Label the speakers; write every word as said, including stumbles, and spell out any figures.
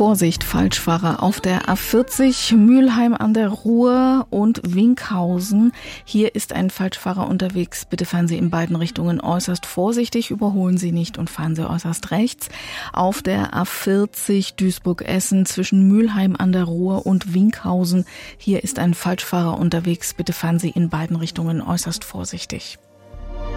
Speaker 1: Vorsicht, Falschfahrer auf der A vierzig, Mülheim an der Ruhr und Winkhausen. Hier ist ein Falschfahrer unterwegs. Bitte fahren Sie in beiden Richtungen äußerst vorsichtig, überholen Sie nicht und fahren Sie äußerst rechts. Auf der A vierzig Duisburg-Essen zwischen Mülheim an der Ruhr und Winkhausen. Hier ist ein Falschfahrer unterwegs. Bitte fahren Sie in beiden Richtungen äußerst vorsichtig.